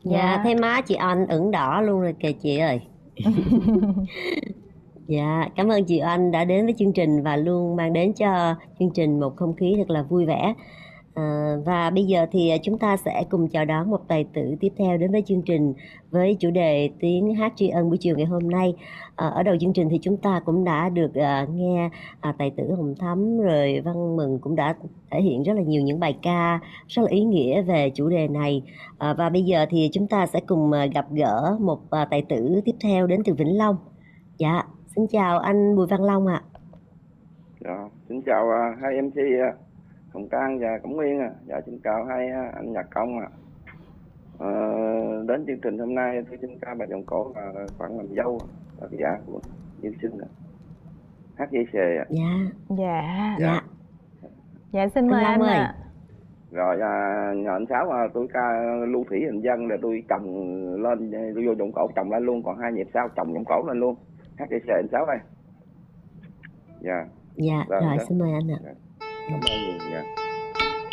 Dạ, thấy má chị Anh ửng đỏ luôn rồi kìa chị ơi. Dạ, cảm ơn chị Anh đã đến với chương trình và luôn mang đến cho chương trình một không khí thật là vui vẻ. Và bây giờ thì chúng ta sẽ cùng chào đón một tài tử tiếp theo đến với chương trình với chủ đề tiếng hát tri ân buổi chiều ngày hôm nay. Ở đầu chương trình thì chúng ta cũng đã được nghe tài tử Hồng Thắm rồi Văn Mừng cũng đã thể hiện rất là nhiều những bài ca rất là ý nghĩa về chủ đề này. Và bây giờ thì chúng ta sẽ cùng gặp gỡ một tài tử tiếp theo đến từ Vĩnh Long. Dạ, xin chào anh Bùi Văn Long ạ. Dạ, xin chào hai MC Hồng Trang và Cẩm Nguyên. Dạ, xin chào hai anh nhạc công. Đến chương trình hôm nay tôi xin ca bài vọng cổ là Phận Làm Dâu, là cái dạ của Như Sinh hát dây xề. Dạ. Dạ xin mời anh ơi. Rồi nhờ anh Sáu tôi ca Lưu Thủy Hình Dân là tôi chồng lên, tôi vô vọng cổ chồng lên luôn, còn hai nhịp sau chồng vọng cổ lên luôn, hát dây xề anh Sáu ơi. Dạ, rồi xin mời anh ạ. Cảm ơn. Dạ.